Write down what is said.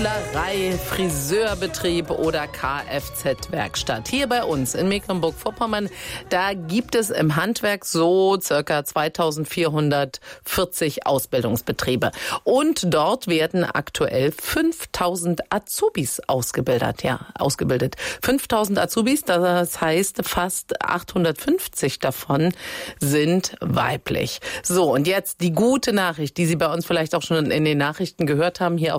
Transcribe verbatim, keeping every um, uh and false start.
Friseurbetrieb oder Kfz-Werkstatt. Hier bei uns in Mecklenburg-Vorpommern, da gibt es im Handwerk so circa zweitausendvierhundertvierzig Ausbildungsbetriebe. Und dort werden aktuell fünftausend Azubis ausgebildet. Ja, ausgebildet. fünftausend Azubis, das heißt fast achthundertfünfzig davon sind weiblich. So, und jetzt die gute Nachricht, die Sie bei uns vielleicht auch schon in den Nachrichten gehört haben, hier auf